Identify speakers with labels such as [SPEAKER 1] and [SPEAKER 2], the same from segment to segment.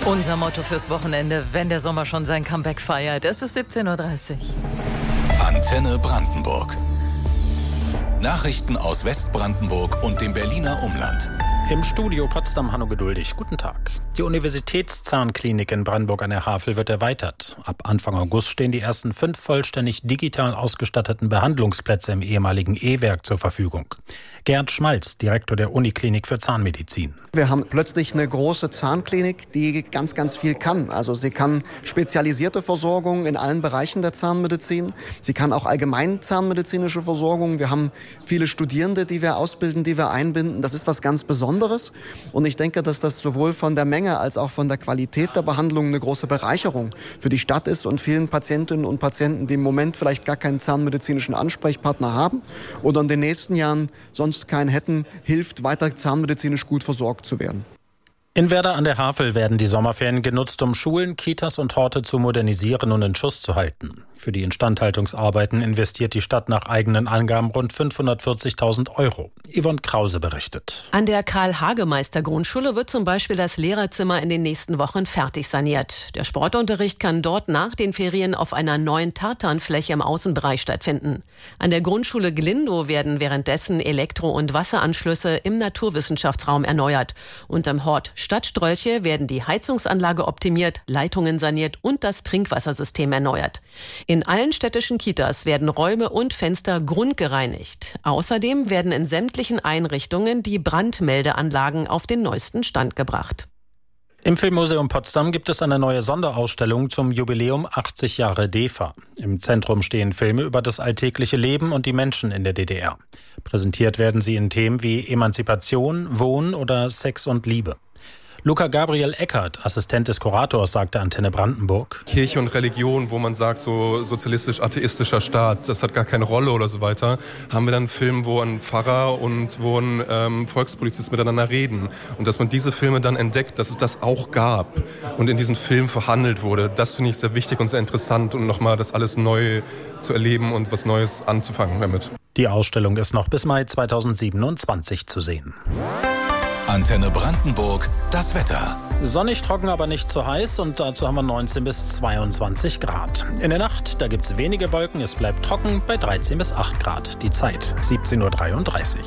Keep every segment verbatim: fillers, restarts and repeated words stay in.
[SPEAKER 1] Unser Motto fürs Wochenende, wenn der Sommer schon sein Comeback feiert. Es ist siebzehn Uhr dreißig.
[SPEAKER 2] Antenne Brandenburg. Nachrichten aus Westbrandenburg und dem Berliner Umland.
[SPEAKER 3] Im Studio Potsdam Hanno Geduldig. Guten Tag. Die Universitätszahnklinik in Brandenburg an der Havel wird erweitert. Ab Anfang August stehen die ersten fünf vollständig digital ausgestatteten Behandlungsplätze im ehemaligen E-Werk zur Verfügung. Gerd Schmalz, Direktor der Uniklinik für Zahnmedizin.
[SPEAKER 4] Wir haben plötzlich eine große Zahnklinik, die ganz, ganz viel kann. Also sie kann spezialisierte Versorgung in allen Bereichen der Zahnmedizin. Sie kann auch allgemein zahnmedizinische Versorgung. Wir haben viele Studierende, die wir ausbilden, die wir einbinden. Das ist was ganz Besonderes. Und ich denke, dass das sowohl von der Menge als auch von der Qualität der Behandlung eine große Bereicherung für die Stadt ist und vielen Patientinnen und Patienten, die im Moment vielleicht gar keinen zahnmedizinischen Ansprechpartner haben oder in den nächsten Jahren sonst keinen hätten, hilft, weiter zahnmedizinisch gut versorgt zu werden.
[SPEAKER 3] In Werder an der Havel werden die Sommerferien genutzt, um Schulen, Kitas und Horte zu modernisieren und in Schuss zu halten. Für die Instandhaltungsarbeiten investiert die Stadt nach eigenen Angaben rund fünfhundertvierzigtausend Euro. Yvonne Krause berichtet.
[SPEAKER 5] An der Karl-Hagemeister-Grundschule wird zum Beispiel das Lehrerzimmer in den nächsten Wochen fertig saniert. Der Sportunterricht kann dort nach den Ferien auf einer neuen Tartanfläche im Außenbereich stattfinden. An der Grundschule Glindow werden währenddessen Elektro- und Wasseranschlüsse im Naturwissenschaftsraum erneuert. Und am Hort Stadtstrolche werden die Heizungsanlage optimiert, Leitungen saniert und das Trinkwassersystem erneuert. In allen städtischen Kitas werden Räume und Fenster grundgereinigt. Außerdem werden in sämtlichen Einrichtungen die Brandmeldeanlagen auf den neuesten Stand gebracht.
[SPEAKER 3] Im Filmmuseum Potsdam gibt es eine neue Sonderausstellung zum Jubiläum achtzig Jahre D E F A. Im Zentrum stehen Filme über das alltägliche Leben und die Menschen in der D D R. Präsentiert werden sie in Themen wie Emanzipation, Wohnen oder Sex und Liebe. Luca Gabriel Eckert, Assistent des Kurators, sagte Antenne Brandenburg.
[SPEAKER 6] Kirche und Religion, wo man sagt, so sozialistisch-atheistischer Staat, das hat gar keine Rolle oder so weiter, haben wir dann einen Film, wo ein Pfarrer und wo ein ähm, Volkspolizist miteinander reden. Und dass man diese Filme dann entdeckt, dass es das auch gab und in diesem Film verhandelt wurde, das finde ich sehr wichtig und sehr interessant und nochmal das alles neu zu erleben und was Neues anzufangen damit.
[SPEAKER 3] Die Ausstellung ist noch bis Mai zweitausendsiebenundzwanzig zu sehen.
[SPEAKER 2] Antenne Brandenburg, das Wetter.
[SPEAKER 3] Sonnig, trocken, aber nicht zu heiß und dazu haben wir neunzehn bis zweiundzwanzig Grad. In der Nacht, da gibt es wenige Wolken, es bleibt trocken bei dreizehn bis acht Grad. Die Zeit siebzehn Uhr dreiunddreißig.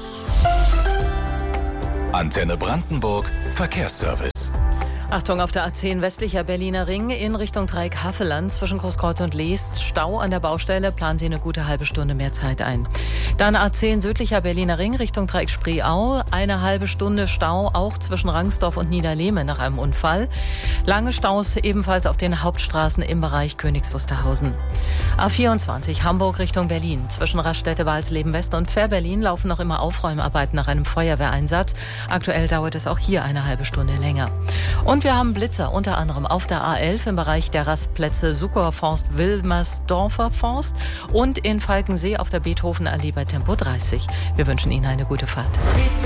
[SPEAKER 2] Antenne Brandenburg, Verkehrsservice.
[SPEAKER 1] Achtung, auf der A zehn westlicher Berliner Ring in Richtung Dreieck Havelland zwischen Großkreuz und Leest. Stau an der Baustelle, planen Sie eine gute halbe Stunde mehr Zeit ein. Dann A zehn südlicher Berliner Ring Richtung Dreieck Spreeau. Eine halbe Stunde Stau auch zwischen Rangsdorf und Niederlehme nach einem Unfall. Lange Staus ebenfalls auf den Hauptstraßen im Bereich Königs Wusterhausen. A vierundzwanzig Hamburg Richtung Berlin. Zwischen Raststätte Walsleben West und Fähr-Berlin laufen noch immer Aufräumarbeiten nach einem Feuerwehreinsatz. Aktuell dauert es auch hier eine halbe Stunde länger. Und wir haben Blitzer, unter anderem auf der A elf im Bereich der Rastplätze Suckower Forst, Wilmersdorfer Forst und in Falkensee auf der Beethovenallee bei Tempo dreißig. Wir wünschen Ihnen eine gute Fahrt.